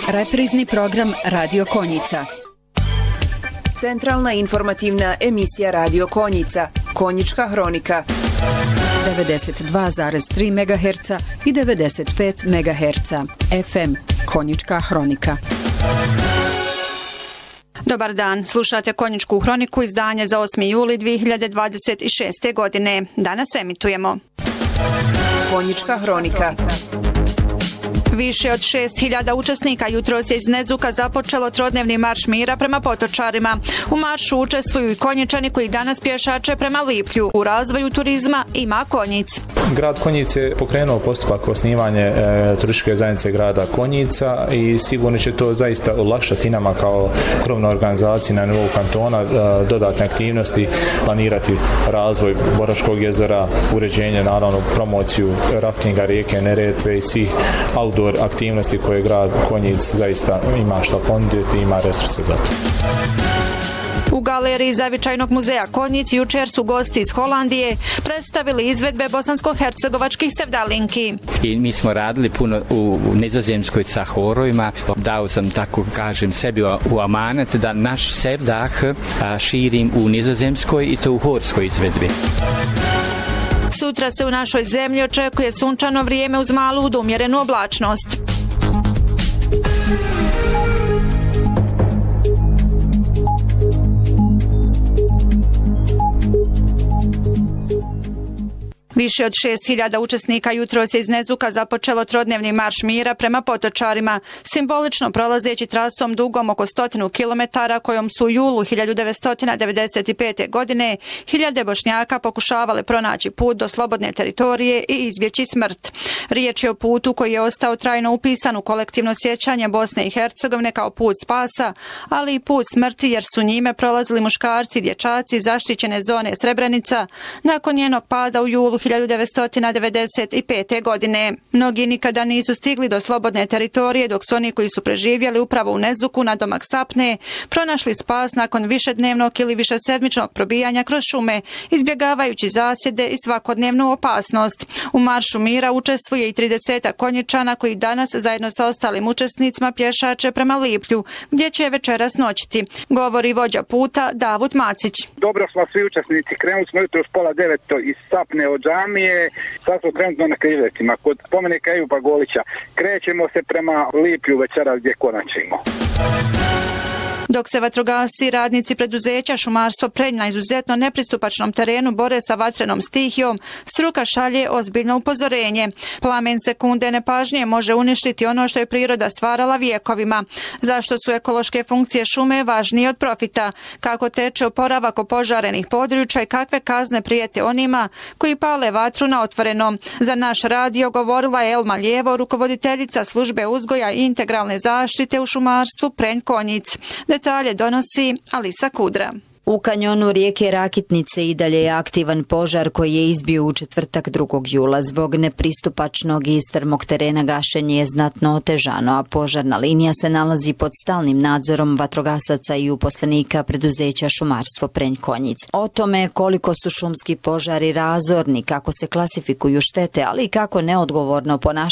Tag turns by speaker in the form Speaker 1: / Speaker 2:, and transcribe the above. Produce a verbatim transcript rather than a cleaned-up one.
Speaker 1: Reprizni program Radio Konjica.
Speaker 2: Centralna informativna emisija Radio Konjica, Konjička hronika.
Speaker 1: devedeset dva zarez tri megaherca i devedeset pet megaherca. F M, Konjička hronika.
Speaker 3: Dobar dan, slušate Konjičku hroniku, izdanje za osmi juli dvije hiljade dvadeset šeste. godine. Danas emitujemo
Speaker 2: Konjička hronika.
Speaker 3: Više od šest hiljada učesnika jutros je iz Nezuka započelo trodnevni marš mira prema Potočarima. U maršu učestvuju i Konjičani koji danas pješače prema Liplju. U razvoju turizma ima Konjic.
Speaker 4: Grad Konjic je pokrenuo postupak osnivanje e, turističke zajednice grada Konjica i sigurno će to zaista olakšati nama kao krovna organizacija na nivou kantona e, dodatne aktivnosti, planirati razvoj Boraškog jezera, uređenje, naravno promociju raftinga rijeke Neretve i svih outdoor aktivnosti koje grad Konjic zaista ima što ponuditi i ima resurse za to.
Speaker 3: U galeriji Zavičajnog muzeja Konjic jučer su gosti iz Holandije predstavili izvedbe bosansko-hercegovačkih sevdalinki.
Speaker 5: I mi smo radili puno u Nizozemskoj sa horovima. Dao sam, tako kažem, sebi u amanet da naš sevdah širim u Nizozemskoj i to u horskoj izvedbi.
Speaker 3: Sutra se u našoj zemlji očekuje sunčano vrijeme uz malu umjerenu oblačnost. Više od šest hiljada učesnika jutros je iz Nezuka započelo trodnevni marš mira prema Potočarima, simbolično prolazeći trasom dugom oko stotinu kilometara kojom su u julu hiljadu devetsto devedeset pete. godine hiljade Bošnjaka pokušavale pronaći put do slobodne teritorije i izbjeći smrt. Riječ je o putu koji je ostao trajno upisan u kolektivno sjećanje Bosne i Hercegovine kao put spasa, ali i put smrti jer su njime prolazili muškarci i dječaci zaštićene zone Srebrenica nakon njenog pada u julu hiljadu devetsto devedeset pete. godine. Mnogi nikada nisu stigli do slobodne teritorije, dok su oni koji su preživjeli upravo u Nezuku na domak Sapne pronašli spas nakon višednevnog ili višesedmičnog probijanja kroz šume, izbjegavajući zasjede i svakodnevnu opasnost. U maršu mira učestvuje i trideset Konjičana koji danas zajedno sa ostalim učesnicima pješače prema Liplju, gdje će večeras noćiti. Govori vođa puta Davud Macić.
Speaker 6: Dobro smo svi učesnici, krenuli smo jutro s pola deveto iz Sapne od džamije, sad smo trenutno na Križevcima, kod spomenika Ejuba Golića. Krećemo se prema Liplju večeras gdje konačimo.
Speaker 3: Dok se vatrogasci i radnici preduzeća Šumarstvo Prenj na izuzetno nepristupačnom terenu bore sa vatrenom stihijom, struka šalje ozbiljno upozorenje. Plamen sekunde nepažnje može uništiti ono što je priroda stvarala vijekovima. Zašto su ekološke funkcije šume važnije od profita? Kako teče oporavak opožarenih područja i kakve kazne prijete onima koji pale vatru na otvorenom? Za naš radio govorila je Elma Ljevo, rukovoditeljica službe uzgoja i integralne zaštite u Šumarstvu Prenj Konjic. Detalje donosi Alisa Kudra.
Speaker 7: U kanjonu rijeke Rakitnice i dalje je aktivan požar koji je izbio u četvrtak drugog jula. Zbog nepristupačnog i strmog terena gašenje je znatno otežano, a požarna linija se nalazi pod stalnim nadzorom vatrogasaca i uposlenika preduzeća Šumarstvo Prenj Konjic. O tome koliko su šumski požari razorni, kako se klasifikuju štete, ali i kako neodgovorno ponašanje